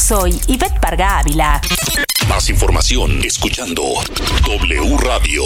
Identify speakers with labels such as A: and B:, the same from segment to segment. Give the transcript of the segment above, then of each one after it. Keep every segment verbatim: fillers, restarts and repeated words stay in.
A: Soy Ivette Parga Ávila.
B: Más información escuchando W Radio.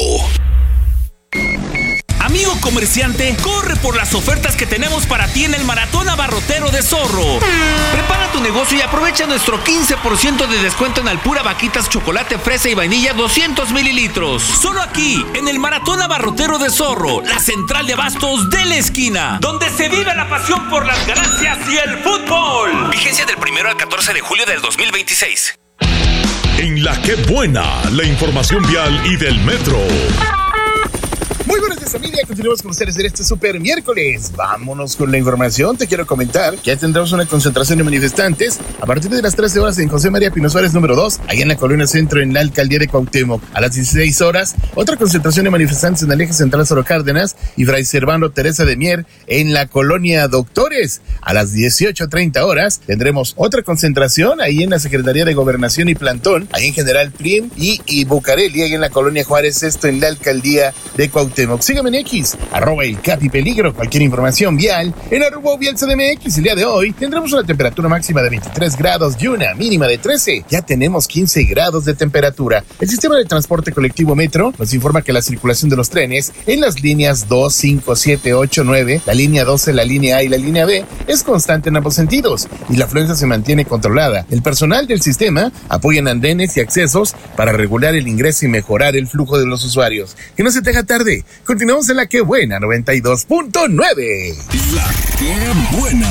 C: Amigo comerciante, corre por las ofertas que tenemos para ti en el Maratón Abarrotero de Zorro. Prepara tu negocio y aprovecha nuestro quince por ciento de descuento en Alpura Vaquitas, chocolate, fresa y vainilla doscientos mililitros. Solo aquí, en el Maratón Abarrotero de Zorro, la central de abastos de la esquina, donde se vive la pasión por las ganancias y el fútbol. Vigencia del primero al catorce de julio del dos mil veintiséis.
B: En La Que Buena, la información vial y del metro.
D: Muy buenos días, familia. Continuamos con ustedes en este super miércoles. Vámonos con la información. Te quiero comentar que ya tendremos una concentración de manifestantes a partir de las trece horas en José María Pino Suárez número dos, allá en la Colonia Centro, en la Alcaldía de Cuauhtémoc. A las dieciséis horas, otra concentración de manifestantes en el eje central Soro Cárdenas y Fray Servando Teresa de Mier en la Colonia Doctores. A las dieciocho treinta horas, tendremos otra concentración ahí en la Secretaría de Gobernación y Plantón, ahí en General Prim y, y Bucareli, ahí en la Colonia Juárez, esto en la Alcaldía de Cuauhtémoc. Sígueme en X, arroba el Capi Peligro. Cualquier información vial en arroba vial C D M X. El día de hoy tendremos una temperatura máxima de veintitrés grados y una mínima de trece. Ya tenemos quince grados de temperatura. El sistema de transporte colectivo Metro nos informa que la circulación de los trenes en las líneas dos, cinco, siete, ocho, nueve, la línea doce, la línea A y la línea B es constante en ambos sentidos y la afluencia se mantiene controlada. El personal del sistema apoya en andenes y accesos para regular el ingreso y mejorar el flujo de los usuarios. Que no se te haga tarde. Continuamos en La Que Buena noventa y dos punto nueve.
B: La Que Buena.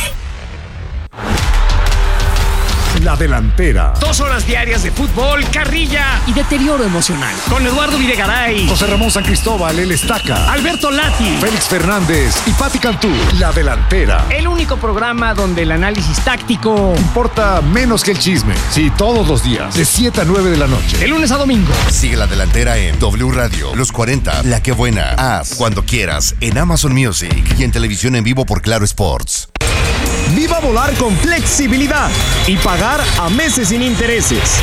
E: La Delantera.
F: Dos horas diarias de fútbol, carrilla y deterioro emocional. Con Eduardo Videgaray,
E: José Ramón San Cristóbal, el Estaca,
F: Alberto Lati,
E: Félix Fernández y Pati Cantú. La Delantera.
F: El único programa donde el análisis táctico
E: importa menos que el chisme. Sí, todos los días, de siete a nueve de la noche.
F: De lunes a domingo.
G: Sigue La Delantera en W Radio, Los cuarenta, La Que Buena, Haz, cuando quieras, en Amazon Music y en televisión en vivo por Claro Sports.
H: Viva volar con flexibilidad y pagar a meses sin intereses.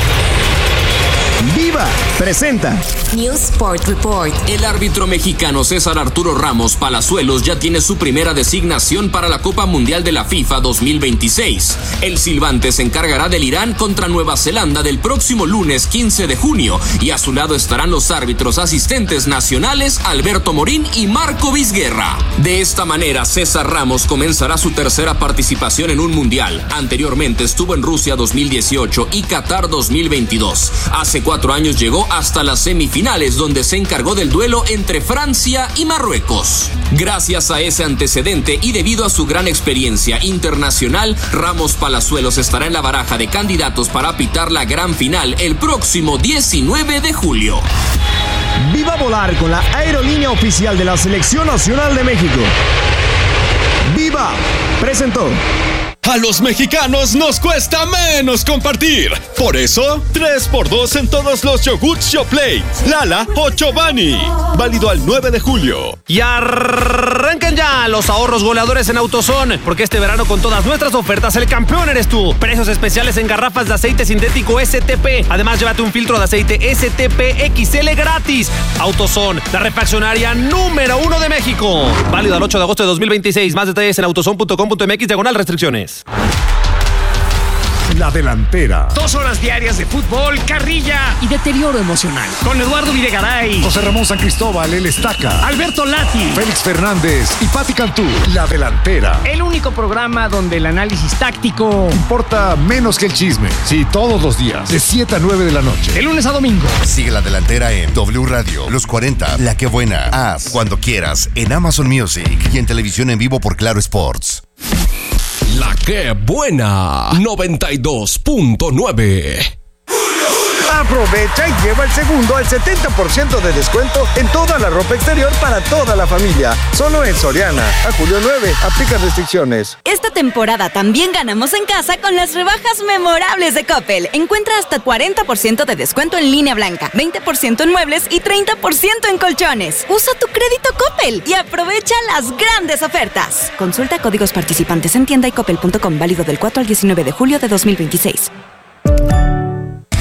H: Viva presenta
I: News Sport Report.
J: El árbitro mexicano César Arturo Ramos Palazuelos ya tiene su primera designación para la Copa Mundial de la FIFA dos mil veintiséis. El silbante se encargará del Irán contra Nueva Zelanda del próximo lunes quince de junio y a su lado estarán los árbitros asistentes nacionales Alberto Morín y Marco Vizguerra. De esta manera, César Ramos comenzará su tercera participación en un mundial. Anteriormente estuvo en Rusia dos mil dieciocho y Qatar dos mil veintidós. Hace cuatro años llegó hasta las semifinales, donde se encargó del duelo entre Francia y Marruecos. Gracias a ese antecedente y debido a su gran experiencia internacional, Ramos Palazuelos estará en la baraja de candidatos para pitar la gran final el próximo diecinueve de julio.
H: Viva volar con la aerolínea oficial de la Selección Nacional de México. Viva presentó.
K: A los mexicanos nos cuesta menos compartir. Por eso, tres por dos en todos los yogurts Yoplait, Lala o Chobani. Válido al nueve de julio.
L: Y arranquen ya los ahorros goleadores en AutoZone, porque este verano con todas nuestras ofertas el campeón eres tú. Precios especiales en garrafas de aceite sintético S T P. Además, llévate un filtro de aceite S T P X L gratis. AutoZone, la refaccionaria número uno de México. Válido al ocho de agosto de dos mil veintiséis. Más detalles en autozone punto com punto m x diagonal restricciones.
E: La Delantera.
F: Dos horas diarias de fútbol, carrilla y deterioro emocional. Con Eduardo Videgaray,
E: José Ramón San Cristóbal, el Estaca,
F: Alberto Lati,
E: Félix Fernández y Pati Cantú. La Delantera.
F: El único programa donde el análisis táctico
E: importa menos que el chisme. Sí, todos los días, de siete a nueve de la noche.
F: De lunes a domingo.
G: Sigue La Delantera en W Radio, Los cuarenta, La Que Buena, Haz, cuando quieras, en Amazon Music y en televisión en vivo por Claro Sports.
B: La Que Buena noventa y dos punto nueve.
M: Aprovecha y lleva el segundo al setenta por ciento de descuento en toda la ropa exterior para toda la familia. Solo en Soriana. A julio nueve. Aplica restricciones.
N: Esta temporada también ganamos en casa con las rebajas memorables de Coppel. Encuentra hasta cuarenta por ciento de descuento en línea blanca, veinte por ciento en muebles y treinta por ciento en colchones. Usa tu crédito Coppel y aprovecha las grandes ofertas. Consulta códigos participantes en tienda y coppel punto com. Válido del cuatro al diecinueve de julio de dos mil veintiséis.
C: Amigo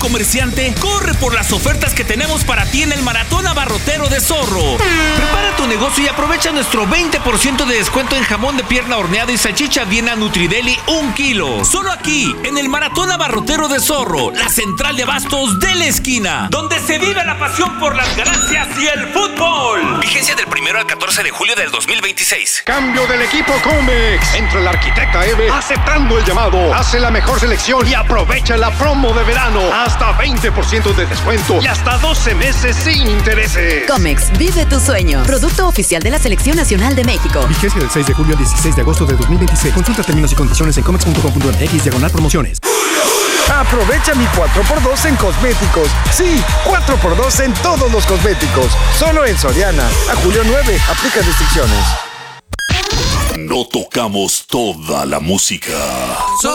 C: comerciante, corre por las ofertas que tenemos para ti en el Maratón Abarrotero de Zorro. Prepara tu negocio y aprovecha nuestro veinte por ciento de descuento en jamón de pierna horneado y salchicha Viena Nutrideli un kilo. Solo aquí, en el Maratón Abarrotero de Zorro, la central de abastos de la esquina, donde se vive la pasión por las ganancias y el fútbol. Vigencia del primero al catorce de julio del dos mil veintiséis.
E: Cambio del equipo Comex. Entra la arquitecta Eve aceptando el llamado. Hace la mejor selección y aprovecha la promo de verano. Hasta veinte por ciento de descuento y hasta doce meses sin intereses.
O: Comex, vive tu sueño. Producto oficial de la Selección Nacional de México.
H: Vigencia del seis de julio al dieciséis de agosto de dos mil veintiséis. Consulta términos y condiciones en comex punto com punto m x diagonal promociones.
M: Aprovecha mi cuatro por dos en cosméticos. Sí, cuatro por dos en todos los cosméticos. Solo en Soriana. A julio nueve. Aplica restricciones.
P: No tocamos toda la música.